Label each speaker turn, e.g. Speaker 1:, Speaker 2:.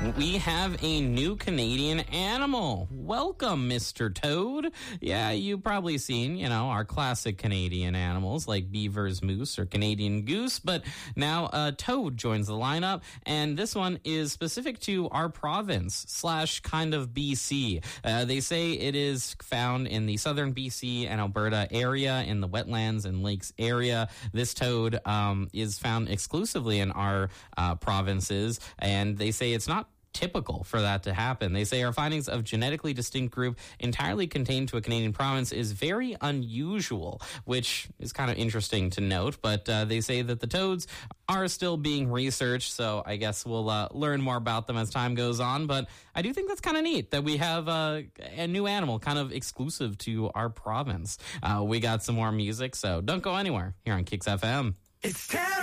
Speaker 1: We have a new Canadian animal. Welcome, Mr. Toad. Yeah, you've probably seen, our classic Canadian animals like beavers, moose, or Canadian goose, but now Toad joins the lineup, and this one is specific to our province / kind of BC. They say it is found in the southern BC and Alberta area, in the wetlands and lakes area. This toad is found exclusively in our provinces, and they say it's not typical for that to happen. They say our findings of genetically distinct group entirely contained to a Canadian province is very unusual, which is kind of interesting to note. But they say that the toads are still being researched, so I guess we'll learn more about them as time goes on. But I do think that's kind of neat that we have a new animal kind of exclusive to our province. We got some more music, so don't go anywhere here on Kicks FM.
Speaker 2: It's terrible.